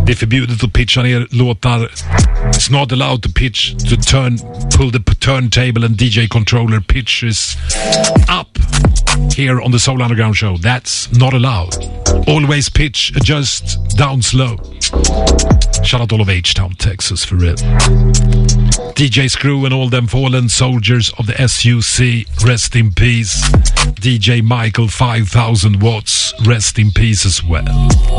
Det är förbjudet att pitcha ner låtar. It's not allowed to pitch, to pull the turntable and DJ controller pitches up here on the Soul Underground show. That's not allowed. Always pitch, adjust, down slow. Shout out all of H-Town, Texas, for real. DJ Screw and all them fallen soldiers of the SUC, rest in peace. DJ Michael 5000 watts, rest in peace as well.